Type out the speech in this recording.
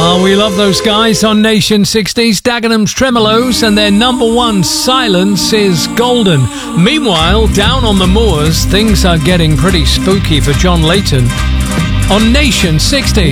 Oh, we love those guys on Nation 60s, Dagenham's Tremolos, and their number one, Silence, is golden. Meanwhile, down on the moors, things are getting pretty spooky for John Layton on Nation 60.